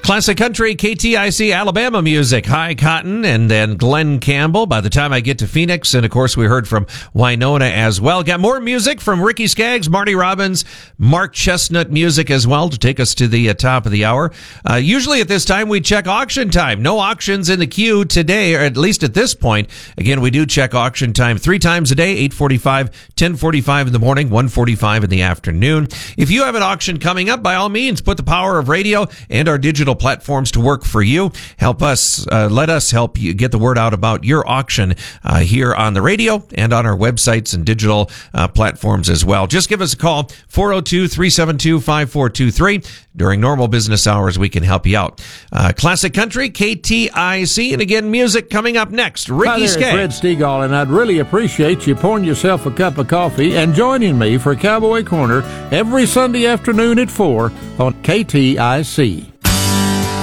Classic Country, KTIC, Alabama music. High Cotton and then Glenn Campbell. By the time I get to Phoenix, and of course we heard from Winona as well. Got more music from Ricky Skaggs, Marty Robbins, Mark Chestnut music as well to take us to the top of the hour. Usually at this time we check auction time. No auctions in the queue today, or at least at this point. Again, we do check auction time 3 times a day, 8:45, 10:45 in the morning, 1:45 in the afternoon. If you have an auction coming up, by all means, put the power of radio and our digital platforms to work for you. Help us, let us help you get the word out about your auction here on the radio and on our websites and digital platforms as well. Just give us a call, 402-372-5423. During normal business hours, we can help you out. Classic Country, KTIC, and again, music coming up next. Ricky Skaggs. Fred Stegall, and I'd really appreciate you pouring yourself a cup of coffee and joining me for Cowboy Corner every Sunday afternoon at 4 on KTIC.